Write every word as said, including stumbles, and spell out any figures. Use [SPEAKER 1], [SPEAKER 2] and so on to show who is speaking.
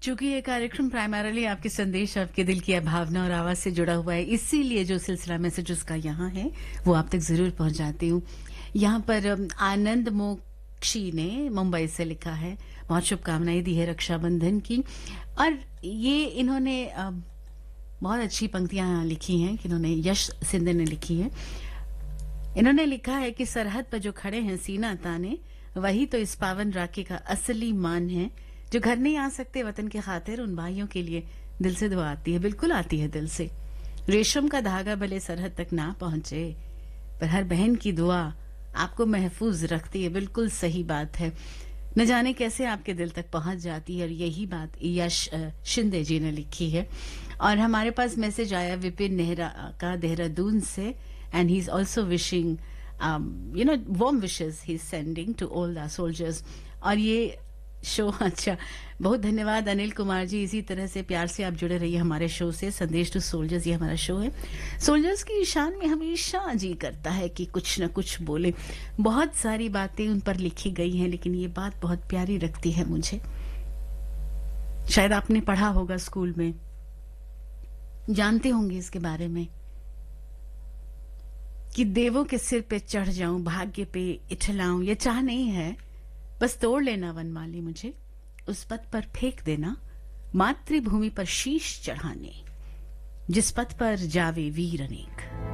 [SPEAKER 1] चूंकि ये कार्यक्रम प्राइमरली आपके संदेश, आपके दिल की भावना और आवाज से जुड़ा हुआ है, इसीलिए जो सिलसिला मैसेजेस का यहाँ है वो आप तक जरूर पहुंचाती हूँ। यहाँ पर अम, आनंद मोक्षी ने मुंबई से लिखा है, बहुत शुभकामनाएं दी है रक्षाबंधन की। और ये इन्होंने अम, बहुत अच्छी पंक्तियां लिखी हैं कि इन्होंने यश सिंधे ने लिखी है। इन्होंने लिखा है कि सरहद पर जो खड़े हैं सीना ताने, वही तो इस पावन राखी का असली मान है। जो घर नहीं आ सकते वतन के खातिर, उन भाइयों के लिए दिल से दुआ आती है, बिल्कुल आती है दिल से। रेशम का धागा भले सरहद तक ना पहुंचे, पर हर बहन की दुआ आपको महफूज रखती है। बिल्कुल सही बात है, न जाने कैसे आपके दिल तक पहुंच जाती है। और यही बात यश अ, शिंदे जी ने लिखी है। और हमारे पास मैसेज आया विपिन नेहरा का देहरादून से, and he is also wishing you know warm wishes he is sending to all the soldiers. और ये शो, अच्छा, बहुत धन्यवाद अनिल कुमार जी। इसी तरह से प्यार से आप जुड़े रहिए हमारे शो से। संदेश टू सोल्जर्स ये हमारा शो है। सोल्जर्स की शान में हमेशा जी करता है कि कुछ न कुछ बोले। बहुत सारी बातें उन पर लिखी गई हैं, लेकिन ये बात बहुत प्यारी लगती है मुझे। शायद आपने पढ़ा होगा स्कूल में, जानते होंगे इसके बारे में, कि देवों के सिर पे चढ़ जाऊं, भाग्य पे इठलाऊं, ये चाह नहीं है, बस तोड़ लेना वनमाली मुझे, उस पथ पर फेंक देना मातृभूमि पर शीश चढ़ाने, जिस पथ पर जावे वीर अनेक।